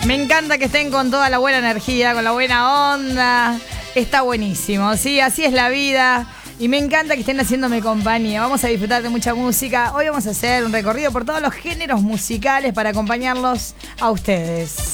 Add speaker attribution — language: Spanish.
Speaker 1: Me encanta que estén con toda la buena energía, con la buena onda. Está buenísimo, ¿sí? Así es la vida. Y me encanta que estén haciéndome compañía. Vamos a disfrutar de mucha música. Hoy vamos a hacer un recorrido por todos los géneros musicales para acompañarlos a ustedes.